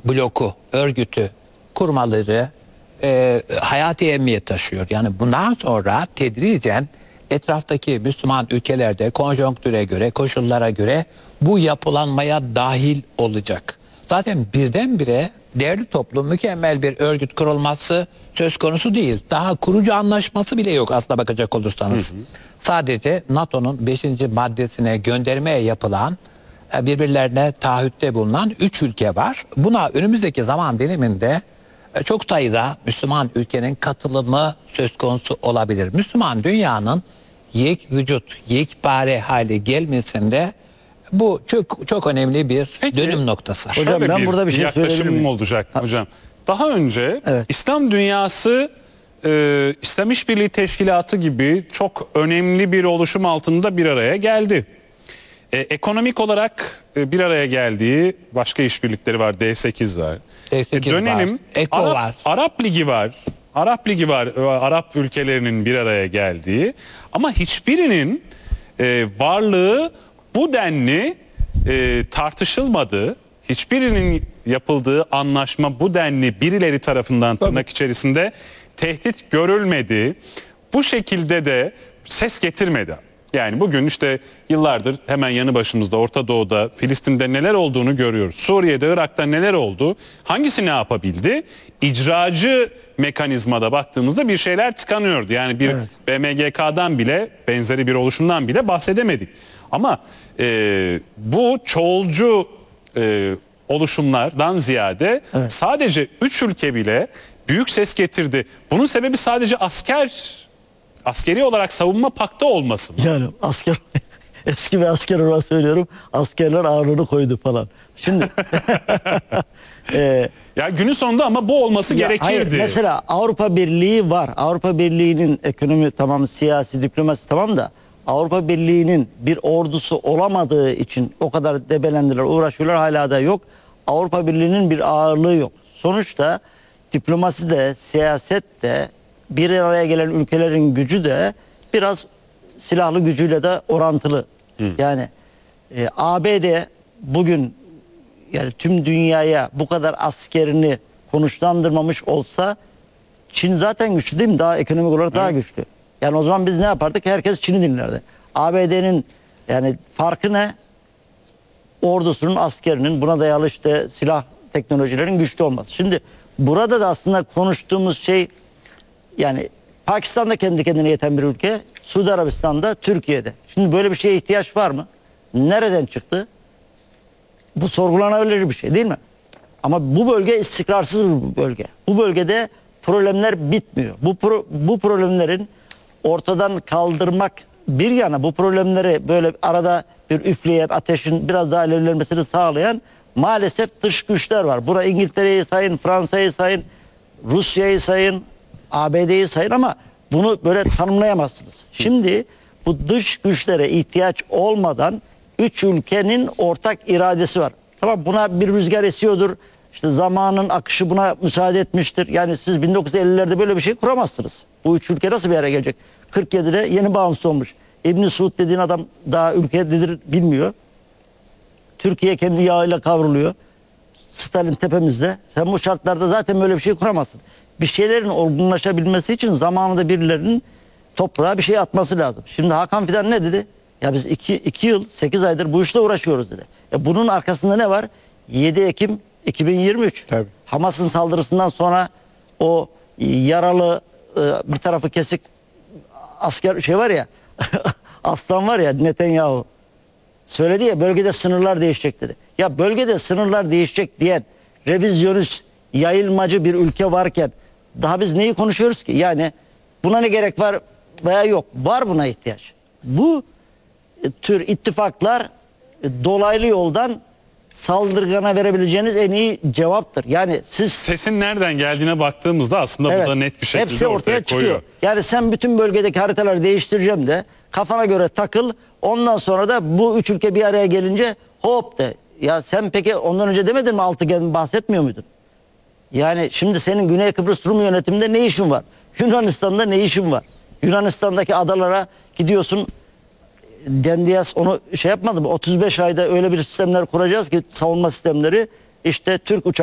bloku, örgütü kurmaları hayati ehemmiyet taşıyor. Yani bundan sonra tedricen etraftaki Müslüman ülkelerde konjonktüre göre, koşullara göre bu yapılanmaya dahil olacak. Zaten birdenbire değerli toplum mükemmel bir örgüt kurulması söz konusu değil. Daha kurucu anlaşması bile yok aslına bakacak olursanız. Sadece NATO'nun 5. maddesine göndermeye yapılan, birbirlerine taahhütte bulunan 3 ülke var. Buna önümüzdeki zaman diliminde çok sayıda Müslüman ülkenin katılımı söz konusu olabilir. Müslüman dünyanın yek vücut, yekpare hale gelmesinde bu çok önemli bir dönüm noktası. Hocam ben burada bir şey yaklaşımım olacak hocam. Daha önce İslam dünyası İslam İşbirliği Teşkilatı gibi çok önemli bir oluşum altında bir araya geldi. Ekonomik olarak bir araya geldiği başka işbirlikleri var. D8 var. D8 dönelim var. ECO var. Arap Ligi var. Arap Ligi var. Arap ülkelerinin bir araya geldiği. Ama hiçbirinin varlığı bu denli tartışılmadı. Hiçbirinin yapıldığı anlaşma bu denli birileri tarafından tırnak içerisinde tehdit görülmedi. Bu şekilde de ses getirmedi. Yani bugün işte yıllardır hemen yanı başımızda Orta Doğu'da, Filistin'de neler olduğunu görüyoruz. Suriye'de, Irak'ta neler oldu? Hangisi ne yapabildi? İcracı mekanizmada baktığımızda bir şeyler tıkanıyordu. Yani bir BMGK'dan bile, benzeri bir oluşumdan bile bahsedemedik. Ama bu çoğulcu oluşumlardan ziyade sadece 3 ülke bile büyük ses getirdi. Bunun sebebi sadece askeri olarak savunma paktı olması mı? Yani eski bir asker olarak söylüyorum, askerler ağırlığını koydu falan. Şimdi ya günün sonunda ama bu olması gerekirdi. Hayır, mesela Avrupa Birliği var. Avrupa Birliği'nin ekonomi tamam, siyasi diplomasi tamam da Avrupa Birliği'nin bir ordusu olamadığı için o kadar debelendiler, uğraşıyorlar, hala da yok. Avrupa Birliği'nin bir ağırlığı yok. Sonuçta diplomasi de, siyaset de, bir araya gelen ülkelerin gücü de biraz silahlı gücüyle de orantılı. Yani ABD bugün yani tüm dünyaya bu kadar askerini konuşlandırmamış olsa Çin zaten güçlü değil mi? Daha ekonomik olarak daha güçlü. Yani o zaman biz ne yapardık? Herkes Çin'i dinlerdi. ABD'nin yani farkı ne? Ordusunun, askerinin, buna dayalı işte silah teknolojilerin güçlü olması. Şimdi burada da aslında konuştuğumuz şey, yani Pakistan'da kendi kendine yeten bir ülke, Suudi Arabistan'da, Türkiye'de. Şimdi böyle bir şeye ihtiyaç var mı? Nereden çıktı? Bu sorgulanabilir bir şey değil mi? Ama bu bölge istikrarsız bir bölge. Bu bölgede problemler bitmiyor. Bu problemlerin ortadan kaldırmak bir yana, bu problemleri böyle arada bir üfleyen, ateşin biraz daha alevlenmesini sağlayan maalesef dış güçler var. Buna İngiltere'yi sayın, Fransa'yı sayın, Rusya'yı sayın, ABD'yi sayın, ama bunu böyle tanımlayamazsınız. Şimdi bu dış güçlere ihtiyaç olmadan 3 ülkenin ortak iradesi var. Tamam, buna bir rüzgar esiyordur. İşte zamanın akışı buna müsaade etmiştir. Yani siz 1950'lerde böyle bir şey kuramazsınız. Bu 3 ülke nasıl bir yere gelecek? 47'de yeni bağımsız olmuş. İbn Suud dediğin adam daha ülkedir bilmiyor. Türkiye kendi yağıyla kavruluyor. Stalin tepemizde. Sen bu şartlarda zaten böyle bir şey kuramazsın. Bir şeylerin olgunlaşabilmesi için zamanında birilerinin toprağa bir şey atması lazım. Şimdi Hakan Fidan ne dedi? Ya biz 2 yıl 8 aydır bu işle uğraşıyoruz dedi. Bunun arkasında ne var? 7 Ekim 2023. Tabii. Hamas'ın saldırısından sonra o yaralı, bir tarafı kesik asker şey var ya aslan var ya, Netanyahu söyledi ya, bölgede sınırlar değişecek dedi. Ya bölgede sınırlar değişecek diyen revizyonist, yayılmacı bir ülke varken daha biz neyi konuşuyoruz ki? Yani buna ne gerek var veya yok? Var buna ihtiyaç. Bu tür ittifaklar dolaylı yoldan saldırgana verebileceğiniz en iyi cevaptır. Yani siz sesin nereden geldiğine baktığımızda aslında bu da net bir şekilde hepsi ortaya çıkıyor. koyuyor. Yani sen bütün bölgedeki haritaları değiştireceğim de kafana göre takıl. Ondan sonra da bu 3 ülke bir araya gelince hop de. Ya sen peki ondan önce demedin mi altıgen bahsetmiyor muydun? Yani şimdi senin Güney Kıbrıs Rum yönetiminde ne işin var? Yunanistan'da ne işin var? Yunanistan'daki adalara gidiyorsun. Dendias onu şey yapmadı mı? 35 ayda öyle bir sistemler kuracağız ki, savunma sistemleri. İşte Türk uçak